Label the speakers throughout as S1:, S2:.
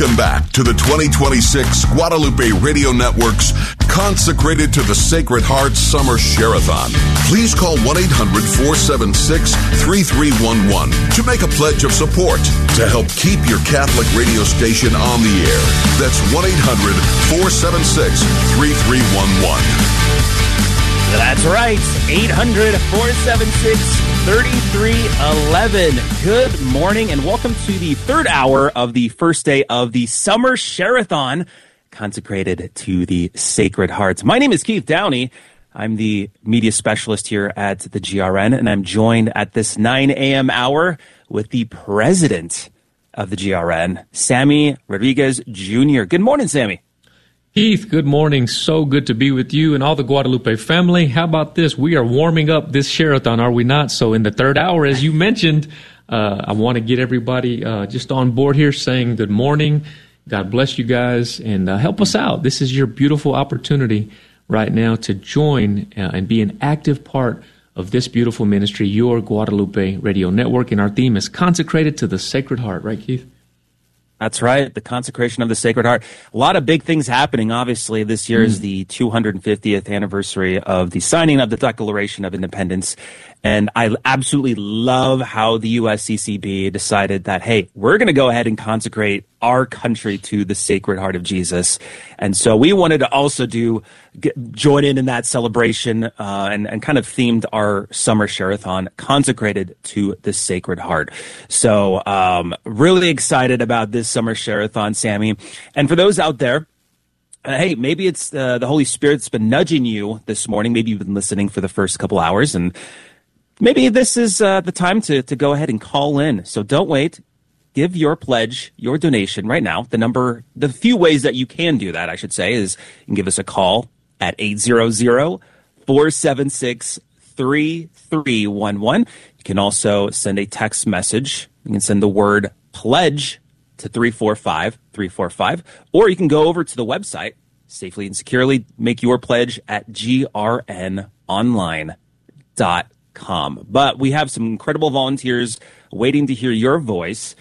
S1: Welcome back to the 2026 Guadalupe Radio Network's Consecrated to the Sacred Heart Summer Share-a-thon. Please call 1-800-476-3311 to make a pledge of support to help keep your Catholic radio station on the air. That's 1-800-476-3311.
S2: That's right, 800-476-3311. Good morning and welcome to the third hour of the first day of the Summer Share-a-thon, consecrated to the Sacred Heart. My name is Keith Downey. I'm the media specialist here at the GRN, and I'm joined at this 9 a.m. hour with the president of the GRN, Sammy Rodriguez Jr. Good morning, Sammy.
S3: Heath, good morning. So good to be with you and all the Guadalupe family. How about this? We are warming up this share-a-thon, are we not? So in the third hour, as you mentioned, I want to get everybody just on board here saying good morning. God bless you guys and help us out. This is your beautiful opportunity right now to join and be an active part of this beautiful ministry, your Guadalupe Radio Network. And our theme is Consecrated to the Sacred Heart. Right, Keith?
S2: That's right, the consecration of the Sacred Heart. A lot of big things happening. Obviously, this year is the 250th anniversary of the signing of the Declaration of Independence. And I absolutely love how the USCCB decided that, hey, we're going to go ahead and consecrate our country to the Sacred Heart of Jesus. And so we wanted to also join in that celebration and kind of themed our summer share-a-thon consecrated to the Sacred Heart. So really excited about this summer share-a-thon, Sammy. And for those out there, hey, maybe it's the Holy Spirit's been nudging you this morning. Maybe you've been listening for the first couple hours, and maybe this is the time to go ahead and call in. So don't wait. Give your pledge, your donation right now. The few ways that you can do that, I should say, is you can give us a call at 800-476-3311. You can also send a text message. You can send the word pledge to 345-345, or you can go over to the website, safely and securely make your pledge at grnonline.com. But we have some incredible volunteers waiting to hear your voice.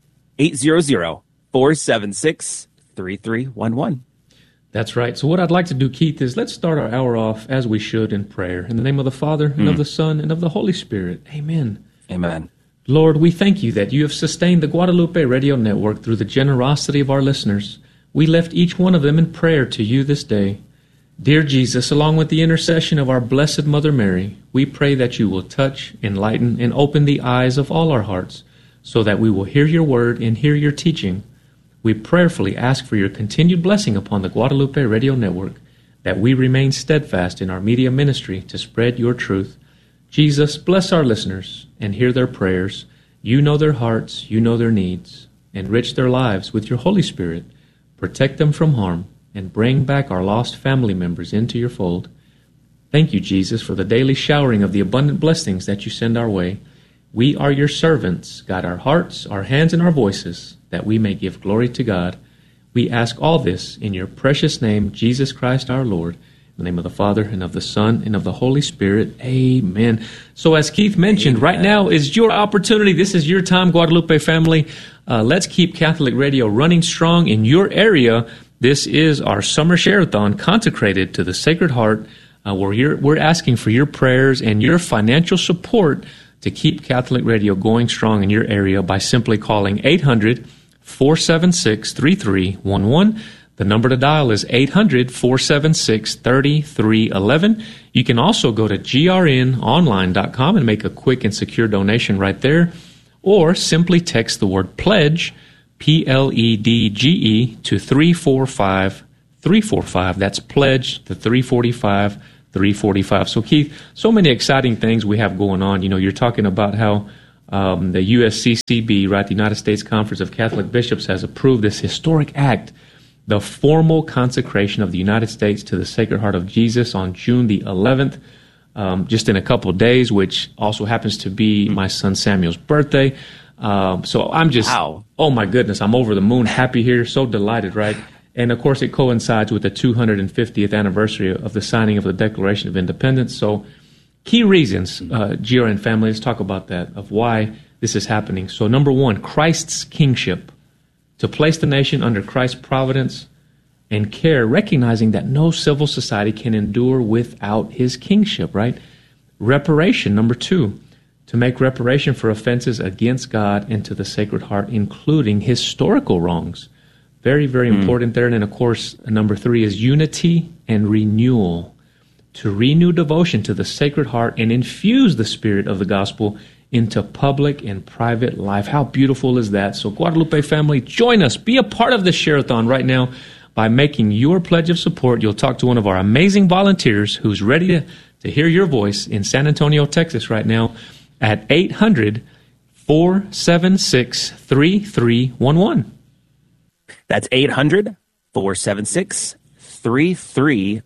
S2: 800-476-3311.
S3: That's right. So what I'd like to do, Keith, is let's start our hour off as we should in prayer. In the name of the Father, and of the Son, and of the Holy Spirit. Amen.
S2: Amen.
S3: Lord, we thank you that you have sustained the Guadalupe Radio Network through the generosity of our listeners. We lift each one of them in prayer to you this day. Dear Jesus, along with the intercession of our Blessed Mother Mary, we pray that you will touch, enlighten, and open the eyes of all our hearts, so that we will hear your word and hear your teaching. We prayerfully ask for your continued blessing upon the Guadalupe Radio Network, that we remain steadfast in our media ministry to spread your truth. Jesus, bless our listeners and hear their prayers. You know their hearts, you know their needs. Enrich their lives with your Holy Spirit. Protect them from harm and bring back our lost family members into your fold. Thank you, Jesus, for the daily showering of the abundant blessings that you send our way. We are your servants. Guide our hearts, our hands, and our voices, that we may give glory to God. We ask all this in your precious name, Jesus Christ our Lord. In the name of the Father, and of the Son, and of the Holy Spirit. Amen. So as Keith mentioned, right now is your opportunity. This is your time, Guadalupe family. Let's keep Catholic radio running strong in your area. This is our summer share-a-thon consecrated to the Sacred Heart. We're asking for your prayers and your financial support to keep Catholic radio going strong in your area by simply calling 800-476-3311. The number to dial is 800-476-3311. You can also go to grnonline.com and make a quick and secure donation right there, or simply text the word pledge, P-L-E-D-G-E, to 345-345. That's pledge to 345-345. So Keith, so many exciting things we have going on. You know, you're talking about how the USCCB, right, the United States Conference of Catholic Bishops, has approved this historic act, the formal consecration of the United States to the Sacred Heart of Jesus on June the 11th, just in a couple of days, which also happens to be my son Samuel's birthday. So I'm just, oh my goodness, I'm over the moon, happy here, so delighted, right? And of course, it coincides with the 250th anniversary of the signing of the Declaration of Independence. So key reasons, GRN family, let's talk about that, of why this is happening. So number one, Christ's kingship. to place the nation under Christ's providence and care, recognizing that no civil society can endure without his kingship, right? Reparation, number 2, to make reparation for offenses against God and to the Sacred Heart, including historical wrongs. Very, very important there. And then, of course, number 3 is unity and renewal, to renew devotion to the Sacred Heart and infuse the spirit of the gospel into public and private life. How beautiful is that? So Guadalupe family, join us. Be a part of this share-a-thon right now by making your pledge of support. You'll talk to one of our amazing volunteers who's ready to hear your voice in San Antonio, Texas right now at 800-476-3311.
S2: That's 800-476-3311.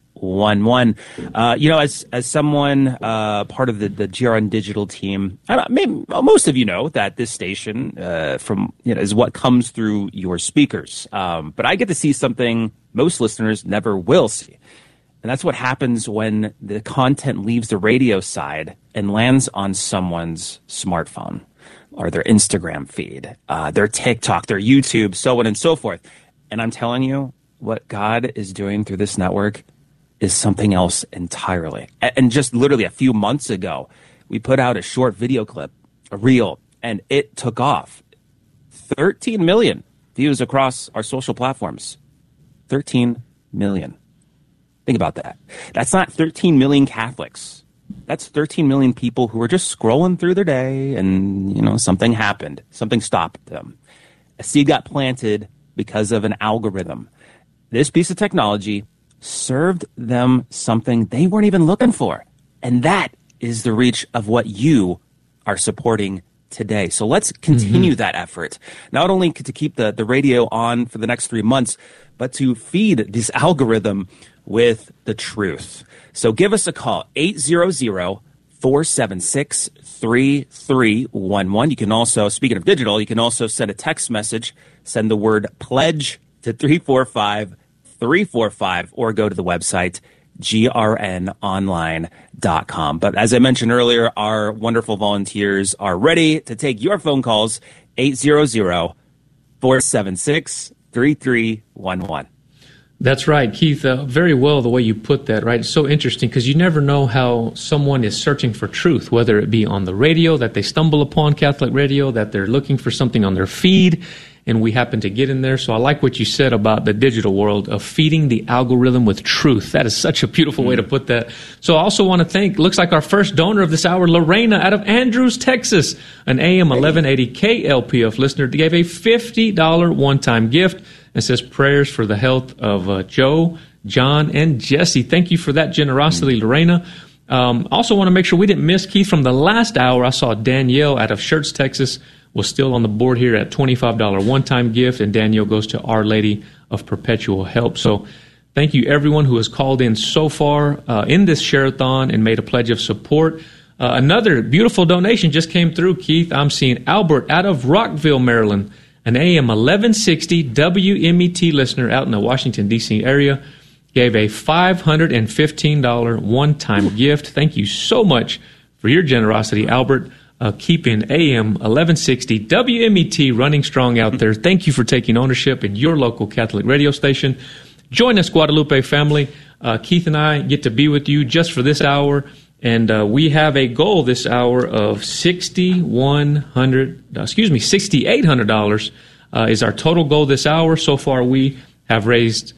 S2: As someone part of the GRN Digital team, maybe most of you know that this station is what comes through your speakers. But I get to see something most listeners never will see. And that's what happens when the content leaves the radio side and lands on someone's smartphone or their Instagram feed, their TikTok, their YouTube, so on and so forth. And I'm telling you, what God is doing through this network is something else entirely. And just literally a few months ago, we put out a short video clip, a reel, and it took off. 13 million views across our social platforms. 13 million. Think about that. That's not 13 million Catholics. That's 13 million people who were just scrolling through their day and, something happened. Something stopped them. A seed got planted because of an algorithm. This piece of technology served them something they weren't even looking for. And that is the reach of what you are supporting today. So let's continue that effort, not only to keep the radio on for the next 3 months, but to feed this algorithm with the truth. So give us a call, 800-476-3311. You can also, speaking of digital, you can also send a text message, send the word pledge to 345-345, or go to the website, grnonline.com. But as I mentioned earlier, our wonderful volunteers are ready to take your phone calls, 800-476-3311.
S3: That's right, Keith. Very well the way you put that, right? It's so interesting because you never know how someone is searching for truth, whether it be on the radio, that they stumble upon Catholic radio, that they're looking for something on their feed, and we happen to get in there. So I like what you said about the digital world of feeding the algorithm with truth. That is such a beautiful way to put that. So I also want to thank, looks like our first donor of this hour, Lorena out of Andrews, Texas, an AM 1180 KLPF listener, gave a $50 one-time gift. It says prayers for the health of Joe, John, and Jesse. Thank you for that generosity, Lorena. Also want to make sure we didn't miss, Keith, from the last hour. I saw Danielle out of Schertz, Texas, was still on the board here at $25 one-time gift, and Danielle goes to Our Lady of Perpetual Help. So thank you, everyone who has called in so far in this share-a-thon and made a pledge of support. Another beautiful donation just came through, Keith. I'm seeing Albert out of Rockville, Maryland, an AM 1160 WMET listener out in the Washington, D.C. area, gave a $515 one-time gift. Thank you so much for your generosity, Albert, keeping AM 1160 WMET running strong out there. Thank you for taking ownership in your local Catholic radio station. Join us, Guadalupe family. Keith and I get to be with you just for this hour. And we have a goal this hour of $6,800 is our total goal this hour. So far, we have raised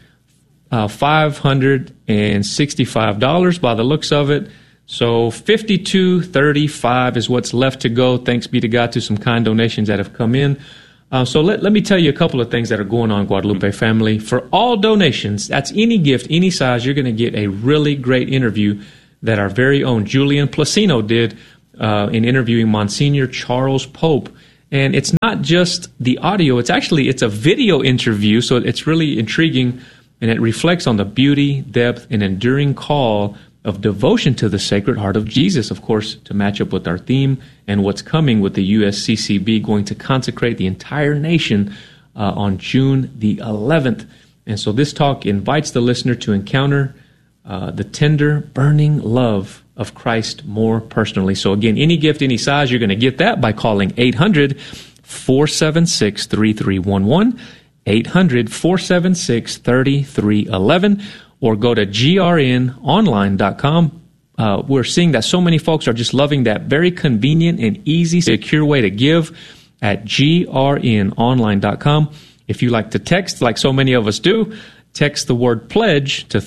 S3: $565 by the looks of it. So $52.35 is what's left to go. Thanks be to God to some kind donations that have come in. So let me tell you a couple of things that are going on, Guadalupe family. For all donations, that's any gift, any size, you're going to get a really great interview that our very own Julian Placino did in interviewing Monsignor Charles Pope. And it's not just the audio, it's a video interview, so it's really intriguing, and it reflects on the beauty, depth, and enduring call of devotion to the Sacred Heart of Jesus, of course, to match up with our theme and what's coming with the USCCB going to consecrate the entire nation on June the 11th. And so this talk invites the listener to encounter the tender, burning love of Christ more personally. So again, any gift, any size, you're going to get that by calling 800-476-3311. 800-476-3311, or go to grnonline.com. We're seeing that so many folks are just loving that very convenient and easy, secure way to give at grnonline.com. If you like to text, like so many of us do, text the word pledge to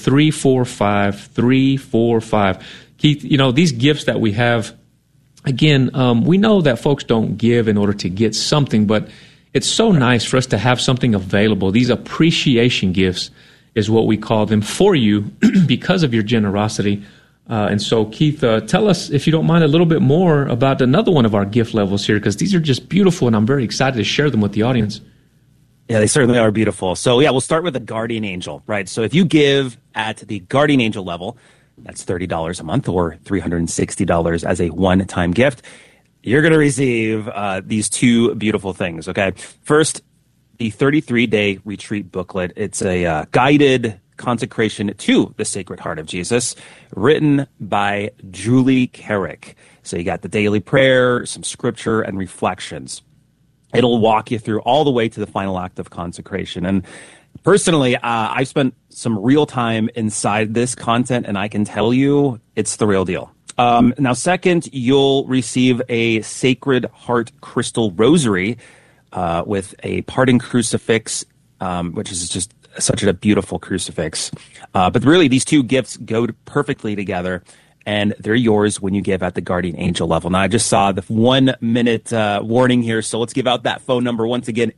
S3: 345-345. Keith, these gifts that we have, again, we know that folks don't give in order to get something, but it's so nice for us to have something available. These appreciation gifts is what we call them for you because of your generosity. And so, Keith, tell us, if you don't mind, a little bit more about another one of our gift levels here, because these are just beautiful, and I'm very excited to share them with the audience.
S2: Yeah, they certainly are beautiful. So, we'll start with the Guardian Angel, right? So if you give at the Guardian Angel level, that's $30 a month or $360 as a one-time gift, you're going to receive these two beautiful things, okay? First, the 33-day retreat booklet. It's a guided consecration to the Sacred Heart of Jesus, written by Julie Carrick. So you got the daily prayer, some scripture, and reflections. It'll walk you through all the way to the final act of consecration. And personally, I spent some real time inside this content, and I can tell you it's the real deal. Now, second, you'll receive a Sacred Heart crystal rosary with a parting crucifix, which is just such a beautiful crucifix. But really, these two gifts go perfectly together, and they're yours when you give at the Guardian Angel level. Now, I just saw the 1 minute warning here, so let's give out that phone number once again,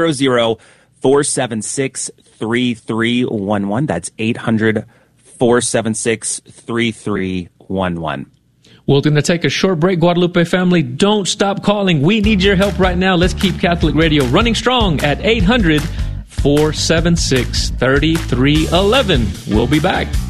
S2: 800-476-3311. That's 800-476-3311.
S3: We're going to take a short break, Guadalupe family. Don't stop calling. We need your help right now. Let's keep Catholic Radio running strong at 800-476-3311. We'll be back.